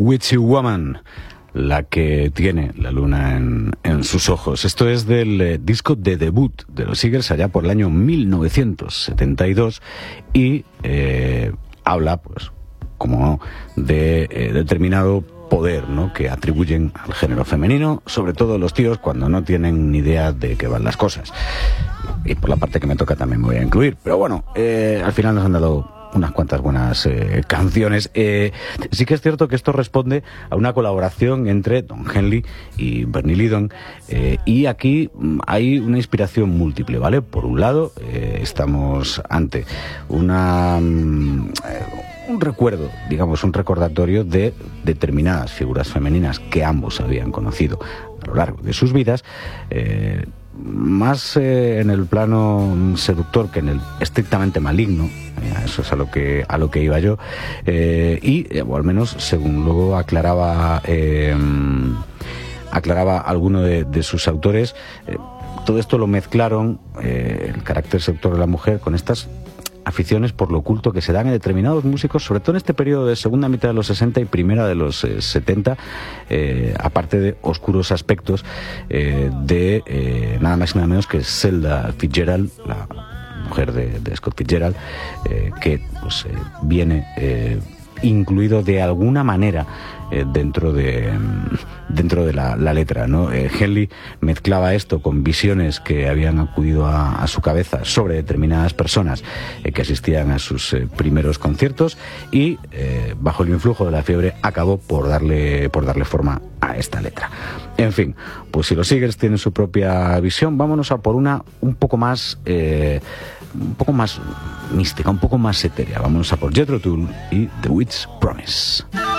Witchy Woman, la que tiene la luna en sus ojos. Esto es del disco de debut de los Eagles allá por el año 1972 y habla, pues, como de determinado poder, ¿no?, que atribuyen al género femenino, sobre todo los tíos cuando no tienen ni idea de qué van las cosas. Y por la parte que me toca también me voy a incluir. Pero bueno, al final nos han dado unas cuantas buenas canciones. Sí que es cierto que esto responde a una colaboración entre Don Henley y Bernie Leadon, y aquí hay una inspiración múltiple, ¿vale? Por un lado, estamos ante un recuerdo, digamos, un recordatorio de determinadas figuras femeninas que ambos habían conocido a lo largo de sus vidas, más en el plano seductor que en el estrictamente maligno. Eso es a lo que iba yo, o al menos según luego aclaraba alguno de sus autores, todo esto lo mezclaron, el carácter seductor de la mujer, con estas aficiones por lo oculto que se dan en determinados músicos, sobre todo en este periodo de segunda mitad de los 60 y primera de los 70, aparte de oscuros aspectos de nada más y nada menos que Zelda Fitzgerald, la mujer de Scott Fitzgerald, que pues viene incluido de alguna manera dentro de la letra, ¿no? Henley mezclaba esto con visiones que habían acudido a su cabeza sobre determinadas personas que asistían a sus primeros conciertos, y bajo el influjo de la fiebre acabó por darle forma a esta letra. En fin, pues si los Eagles tienen su propia visión, vámonos a por una un poco más mística, un poco más etérea. Vámonos a por Jethro Tull y The Witch's Promise.